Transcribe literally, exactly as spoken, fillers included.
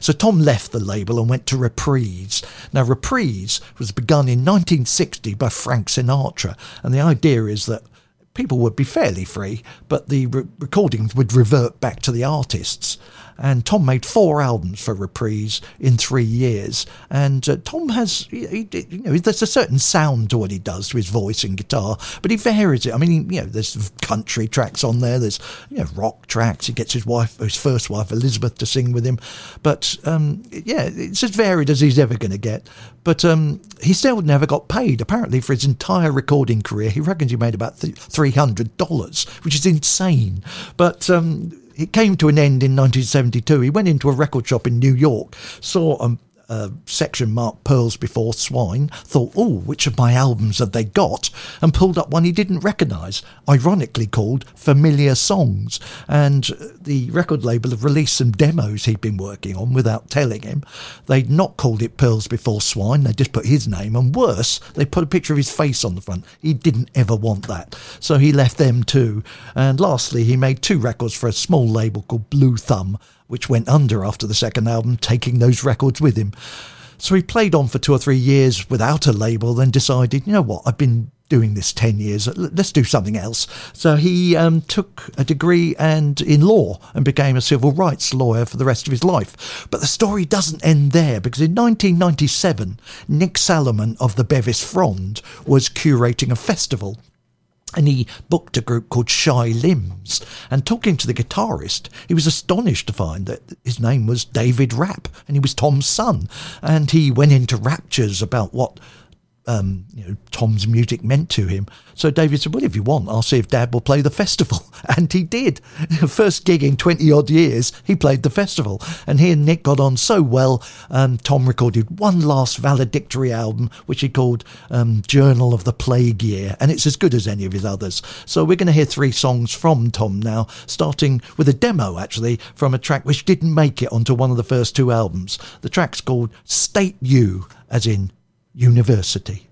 So Tom left the label and went to Reprise. Now, Reprise was begun in nineteen sixty by Frank Sinatra, and the idea is that people would be fairly free, but the re- recordings would revert back to the artists. And Tom made four albums for Reprise in three years. And uh, Tom has, he, he, you know, there's a certain sound to what he does to his voice and guitar, but he varies it. I mean, you know, there's country tracks on there, there's, you know, rock tracks. He gets his wife, his first wife, Elizabeth, to sing with him. But, um, yeah, it's as varied as he's ever going to get. But um, he still never got paid. Apparently, for his entire recording career, he reckons he made about three hundred dollars, which is insane. But um, it came to an end in nineteen seventy-two. He went into a record shop in New York, saw a, a section marked Pearls Before Swine, thought, oh, which of my albums have they got? And pulled up one he didn't recognise, ironically called Familiar Songs. And the record label had released some demos he'd been working on without telling him. They'd not called it Pearls Before Swine, they just put his name, and worse, they put a picture of his face on the front. He didn't ever want that, so he left them too. And lastly, he made two records for a small label called Blue Thumb, which went under after the second album, taking those records with him. So he played on for two or three years without a label, then decided, you know what, I've been doing this ten years, let's do something else. So he um, took a degree and in law and became a civil rights lawyer for the rest of his life. But the story doesn't end there, because in nineteen ninety-seven, Nick Salomon of the Bevis Frond was curating a festival. And he booked a group called Shy Limbs. And talking to the guitarist, he was astonished to find that his name was David Rapp, and he was Tom's son. And he went into raptures about what Um, you know, Tom's music meant to him. So David said, well, if you want, I'll see if Dad will play the festival. And he did. First gig in twenty odd years, he played the festival. And he and Nick got on so well, um, Tom recorded one last valedictory album, which he called um, Journal of the Plague Year. And it's as good as any of his others. So we're going to hear three songs from Tom now, starting with a demo, actually, from a track which didn't make it onto one of the first two albums. The track's called State U, as in University.